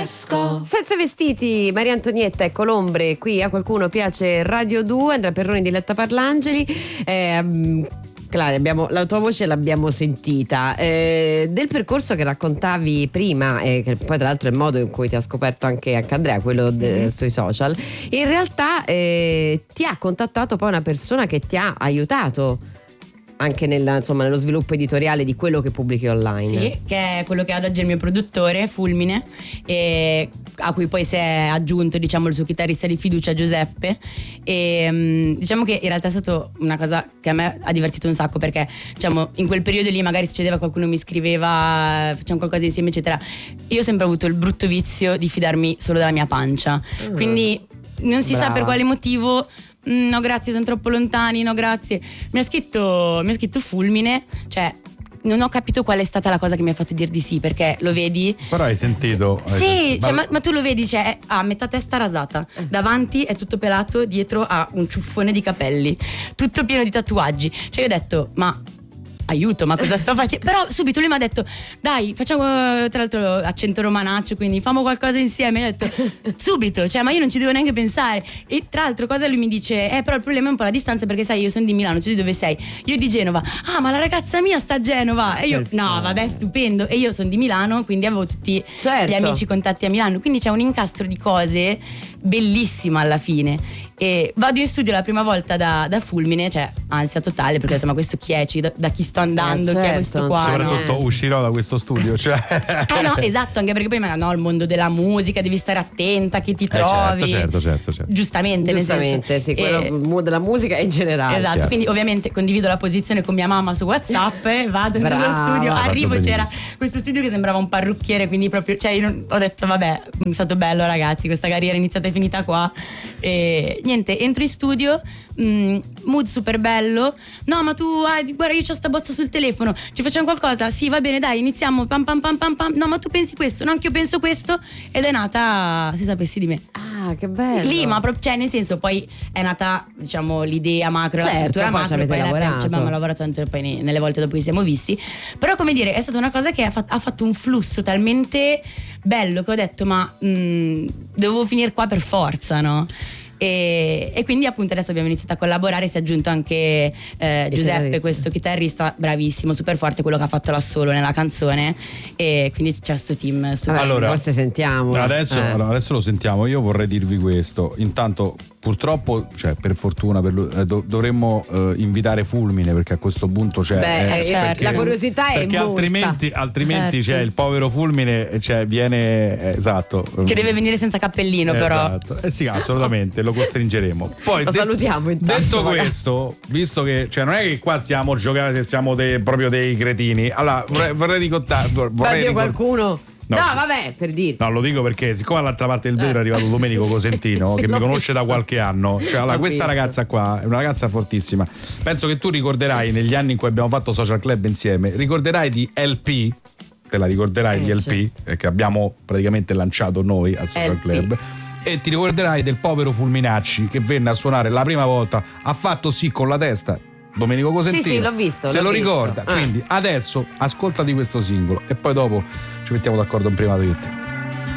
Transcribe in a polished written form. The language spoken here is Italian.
Senza vestiti, Maria Antonietta e Colombre qui a Qualcuno Piace Radio 2, Andrea Perroni di Letta Parlangeli. Claudia, la tua voce l'abbiamo sentita, del percorso che raccontavi prima, che poi tra l'altro è il modo in cui ti ha scoperto anche Andrea, quello sui social. In realtà ti ha contattato poi una persona che ti ha aiutato anche nello sviluppo editoriale di quello che pubblichi online. Sì, che è quello che ad oggi è il mio produttore, Fulmine, a cui poi si è aggiunto, diciamo, il suo chitarrista di fiducia, Giuseppe. E diciamo che in realtà è stata una cosa che a me ha divertito un sacco, perché diciamo in quel periodo lì magari succedeva, qualcuno mi scriveva, facciamo qualcosa insieme eccetera. Io ho sempre avuto il brutto vizio di fidarmi solo della mia pancia, quindi non si sa per quale motivo. No grazie, sono troppo lontani, no grazie. Mi ha scritto Fulmine, cioè non ho capito qual è stata la cosa che mi ha fatto dire di sì, perché lo vedi. Però hai sentito. Sì, cioè, ma tu lo vedi, cioè ha metà testa rasata, davanti è tutto pelato, dietro ha un ciuffone di capelli, tutto pieno di tatuaggi. Cioè io ho detto, ma aiuto, ma cosa sto facendo? Però subito lui mi ha detto, dai, facciamo, tra l'altro accento romanaccio, quindi famo qualcosa insieme. Io ho detto subito, cioè ma io non ci devo neanche pensare. E tra l'altro cosa lui mi dice, però il problema è un po' la distanza, perché sai io sono di Milano, tu di dove sei? Io di Genova. Ah, ma la ragazza mia sta a Genova. E io no vabbè, stupendo. E io sono di Milano, quindi avevo tutti gli amici contatti a Milano, quindi c'è un incastro di cose bellissima alla fine. E vado in studio la prima volta da Fulmine, cioè ansia totale, perché ho detto ma questo chi è? Da chi sto andando? Chi è questo qua? Soprattutto uscirò da questo studio, cioè. No, esatto, anche perché poi no, il mondo della musica, devi stare attenta che ti trovi. Certo. Giustamente, nel senso, sì, quello della musica in generale. Esatto, chiaro. Quindi ovviamente condivido la posizione con mia mamma su WhatsApp, vado nello studio, arrivo, c'era questo studio che sembrava un parrucchiere, quindi proprio, cioè io ho detto vabbè, è stato bello ragazzi, questa carriera è iniziata e finita qua. E niente, entro in studio, mood super bello. No, ma tu guarda, io c'ho sta bozza sul telefono, ci facciamo qualcosa? Sì, va bene, dai, iniziamo. Pam pam pam pam pam. No, ma tu pensi questo? No, anch'io penso questo. Ed è nata Se sapessi di me. Ah, che bello. Lì, ma cioè nel senso, poi è nata, diciamo, l'idea macro, la struttura poi macro, poi abbiamo lavorato tanto poi nelle volte dopo che siamo visti. Però come dire, è stata una cosa che ha fatto un flusso talmente bello che ho detto ma devo finire qua per forza, no? E quindi appunto adesso abbiamo iniziato a collaborare, si è aggiunto anche Giuseppe, questo chitarrista bravissimo, super forte, quello che ha fatto l'assolo nella canzone, e quindi c'è sto team allora, forse sentiamo adesso lo sentiamo. Io vorrei dirvi questo: intanto purtroppo, cioè per fortuna dovremmo invitare Fulmine, perché a questo punto la curiosità è perché molta. altrimenti c'è il povero Fulmine, cioè viene che deve venire senza cappellino, però sì, assolutamente lo costringeremo. Poi lo salutiamo intanto. Detto questo, visto che cioè non è che qua stiamo giocando, siamo proprio dei cretini, allora vorrei ricordare qualcuno. No, vabbè, per dire. No, lo dico perché siccome all'altra parte del vetro è arrivato Domenico Cosentino, che mi conosce da qualche anno, cioè allora, questa ragazza qua è una ragazza fortissima. Penso che tu ricorderai, negli anni in cui abbiamo fatto Social Club insieme, ricorderai di LP, te la ricorderai di LP, che abbiamo praticamente lanciato noi al Social Club. E ti ricorderai del povero Fulminacci che venne a suonare la prima volta, ha fatto sì con la testa Domenico Cosentino. Sì, l'ho visto. Se lo ricorda. Quindi adesso ascoltati questo singolo e poi dopo ci mettiamo d'accordo in privato io e te.